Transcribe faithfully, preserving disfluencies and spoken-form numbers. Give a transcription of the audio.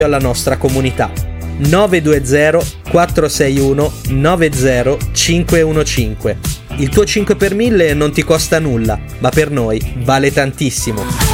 alla nostra comunità. nove due zero quattro sei uno nove zero cinque uno cinque. Il tuo cinque per mille non ti costa nulla, ma per noi vale tantissimo.